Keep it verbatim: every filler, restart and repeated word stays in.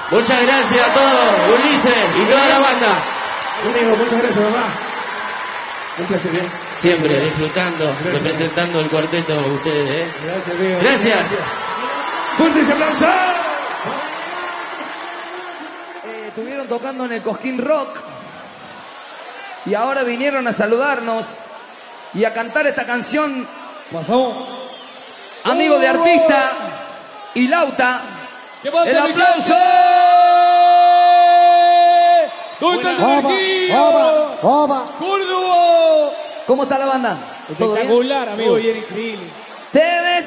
Muchas gracias a todos, Ulises y toda la banda. Amigo, muchas gracias, mamá. Un placer, ¿eh? Siempre disfrutando, gracias, representando el cuarteto a ustedes, ¿eh? Gracias, amigo. Gracias. Gracias. ¡Fuertes aplausos! Eh, estuvieron tocando en el Cosquín Rock y ahora vinieron a saludarnos y a cantar esta canción. Pasó. Amigo de artista y Lauta. ¡El aplauso! ¿Dónde está el energía? ¡Oba! ¡Oba! ¡Córdoba! ¿Cómo está la banda? ¿Todo bien? Espectacular, amigo, bien increíble. Te ves